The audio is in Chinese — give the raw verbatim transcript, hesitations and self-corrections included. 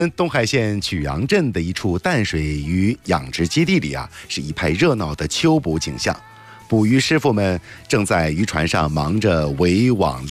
东海县曲阳镇的一处淡水鱼养殖基地里啊，是一派热闹的秋捕景象。捕鱼师傅们正在渔船上忙着围网